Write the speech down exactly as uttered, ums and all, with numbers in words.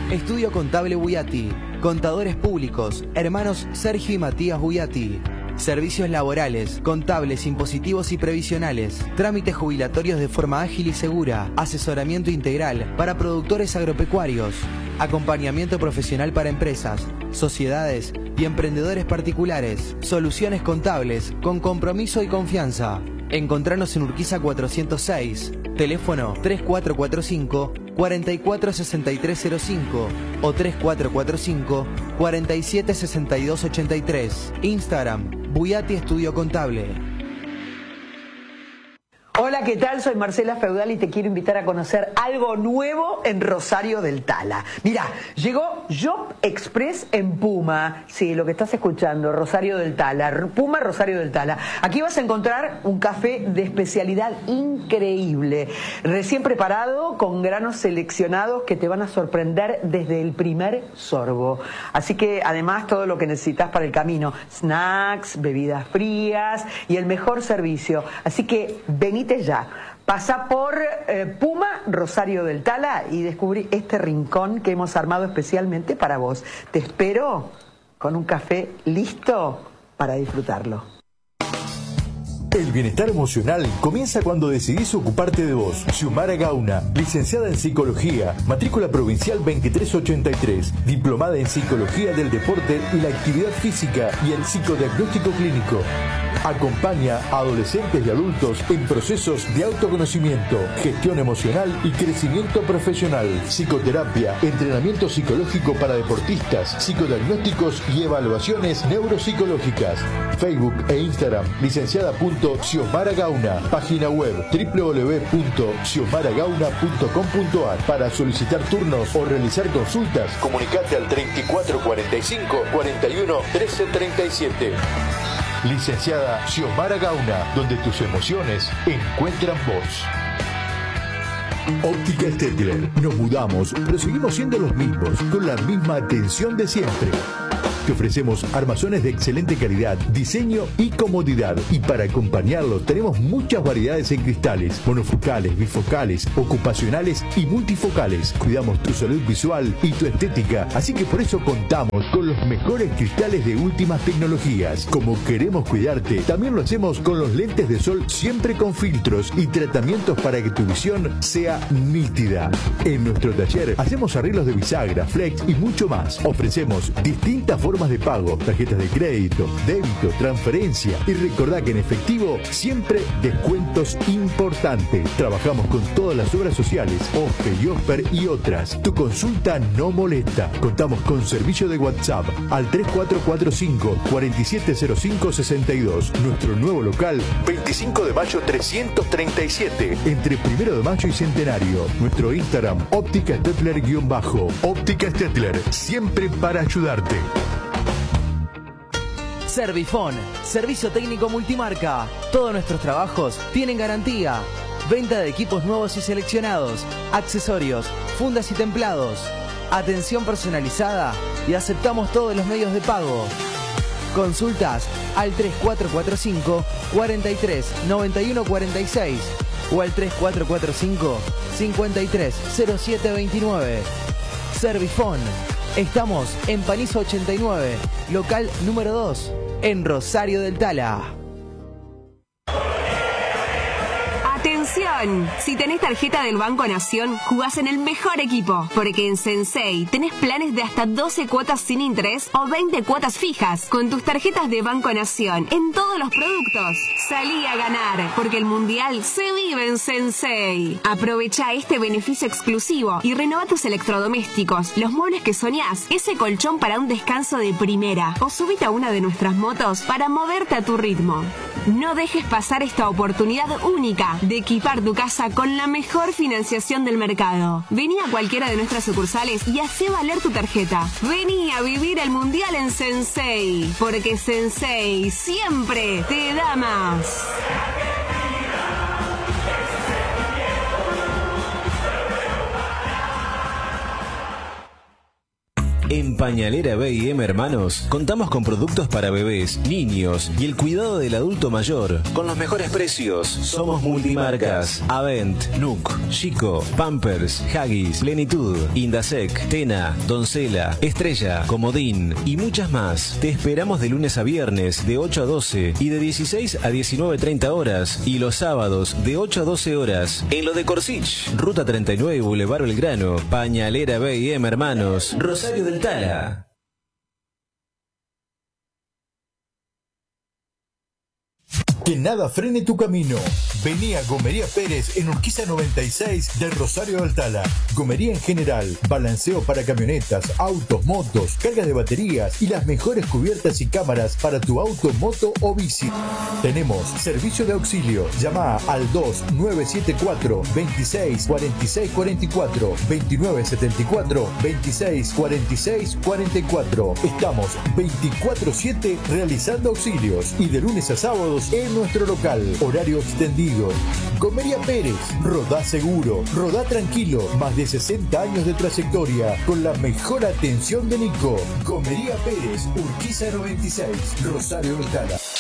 Estudio Contable Buiatti. Contadores públicos, hermanos Sergio y Matías Buiatti. Servicios laborales, contables, impositivos y previsionales. Trámites jubilatorios de forma ágil y segura. Asesoramiento integral para productores agropecuarios. Acompañamiento profesional para empresas, sociedades y emprendedores particulares. Soluciones contables con compromiso y confianza. Encontranos en Urquiza cuatrocientos seis. Teléfono tres cuatro cuatro cinco, cuatro cuatro seis tres cero cinco o tres cuatro cuatro cinco, cuatro siete seis dos ocho tres. Instagram, Buiatti Estudio Contable. Hola, ¿qué tal? Soy Marcela Feudal y te quiero invitar a conocer algo nuevo en Rosario del Tala. Mira, llegó Job Express en Puma. Sí, lo que estás escuchando, Rosario del Tala. Puma, Rosario del Tala. Aquí vas a encontrar un café de especialidad increíble, recién preparado, con granos seleccionados que te van a sorprender desde el primer sorbo. Así que, además, todo lo que necesitas para el camino. Snacks, bebidas frías y el mejor servicio. Así que, venite ya, pasa por eh, Puma, Rosario del Tala y descubrí este rincón que hemos armado especialmente para vos. Te espero con un café listo para disfrutarlo. El bienestar emocional comienza cuando decidís ocuparte de vos. Xiomara Gauna, licenciada en Psicología, matrícula provincial veintitrés ochenta y tres, diplomada en Psicología del Deporte y la Actividad Física y el Psicodiagnóstico Clínico. Acompaña a adolescentes y adultos en procesos de autoconocimiento, gestión emocional y crecimiento profesional, psicoterapia, entrenamiento psicológico para deportistas, psicodiagnósticos y evaluaciones neuropsicológicas. Facebook e Instagram, licenciada.Xiomara Gauna. Página web doble u doble u doble u punto xiomara gauna punto com punto a r. Para solicitar turnos o realizar consultas, comunicate al treinta y cuatro cuarenta y cinco, cuarenta y uno, trece treinta y siete. Licenciada Xiomara Gauna, donde tus emociones encuentran voz. Óptica Stetler. Nos mudamos, pero seguimos siendo los mismos, con la misma atención de siempre. Te ofrecemos armazones de excelente calidad, diseño y comodidad. Y para acompañarlo tenemos muchas variedades en cristales, monofocales, bifocales, ocupacionales y multifocales. Cuidamos tu salud visual y tu estética, así que por eso contamos con los mejores cristales de últimas tecnologías. Como queremos cuidarte, también lo hacemos con los lentes de sol siempre con filtros y tratamientos para que tu visión sea nítida. En nuestro taller hacemos arreglos de bisagra, flex y mucho más. Ofrecemos distintas formas formas de pago, tarjetas de crédito, débito, transferencia y recordá que en efectivo siempre descuentos importantes. Trabajamos con todas las obras sociales, OSPE y OSPER y otras. Tu consulta no molesta. Contamos con servicio de WhatsApp al tres cuatro cuatro cinco, cuatro siete cero cinco, seis dos. Nuestro nuevo local, veinticinco de mayo trescientos treinta y siete, entre primero de mayo y Centenario. Nuestro Instagram, Óptica Stetler guión bajo. Óptica Stetler, siempre para ayudarte. Servifón, servicio técnico multimarca. Todos nuestros trabajos tienen garantía. Venta de equipos nuevos y seleccionados, accesorios, fundas y templados. Atención personalizada y aceptamos todos los medios de pago. Consultas al tres cuatro cuatro cinco, cuatro tres, nueve uno cuatro seis o al tres cuatro cuatro cinco, cinco tres, cero siete dos nueve. Servifón. Estamos en Panizo ochenta y nueve, local número dos, en Rosario del Tala. ¡Atención! Si tenés tarjeta del Banco Nación, jugás en el mejor equipo, porque en Sensei tenés planes de hasta doce cuotas sin interés o veinte cuotas fijas con tus tarjetas de Banco Nación en todos los productos. Salí a ganar, porque el Mundial se vive en Sensei. Aprovecha este beneficio exclusivo y renova tus electrodomésticos, los muebles que soñás, ese colchón para un descanso de primera o subite a una de nuestras motos para moverte a tu ritmo. No dejes pasar esta oportunidad única de equipar tu casa con la mejor financiación del mercado. Vení a cualquiera de nuestras sucursales y hacé valer tu tarjeta. Vení a vivir el Mundial en Sensei, porque Sensei siempre te da más. En Pañalera B y M Hermanos contamos con productos para bebés, niños y el cuidado del adulto mayor. Con los mejores precios. Somos multimarcas. Avent, Nuc, Chico, Pampers, Huggies, Plenitud, Indasec, Tena, Doncella, Estrella, Comodín y muchas más. Te esperamos de lunes a viernes de ocho a doce y de dieciséis a diecinueve treinta horas y los sábados de ocho a doce horas en lo de Corsich, Ruta treinta y nueve, Boulevard Belgrano, Pañalera B y M Hermanos, Rosario del Tala. Que nada frene tu camino. Vení a Gomería Pérez en Urquiza noventa y seis del Rosario del Tala. Gomería en general, balanceo para camionetas, autos, motos, cargas de baterías y las mejores cubiertas y cámaras para tu auto, moto o bici. Tenemos servicio de auxilio. Llama al dos nueve siete cuatro, veintiséis cuarenta y seis cuarenta y cuatro, veintinueve setenta y cuatro, veintiséis cuarenta y seis cuarenta y cuatro. Estamos veinticuatro siete realizando auxilios y de lunes a sábados en nuestro local. Horario extendido. Gomería Pérez. Rodá seguro. Rodá tranquilo. Más de sesenta años de trayectoria con la mejor atención de Nico. Gomería Pérez. Urquiza noventa y seis. Rosario del Tala.